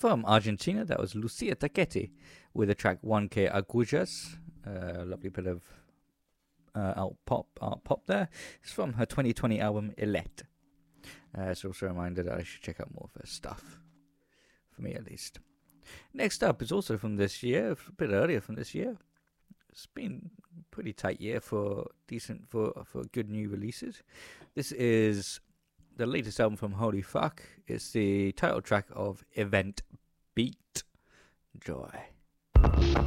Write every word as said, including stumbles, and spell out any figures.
From Argentina, that was Lucia Taquetti with the track one K Agujas. A uh, lovely bit of uh, alt pop, art pop there. It's from her twenty twenty album Elect. Uh, it's also a reminder that I should check out more of her stuff. For me, at least. Next up is also from this year, a bit earlier from this year. It's been a pretty tight year for decent for for good new releases. This is the latest album from Holy Fuck. It's the title track of Event Beat. Enjoy.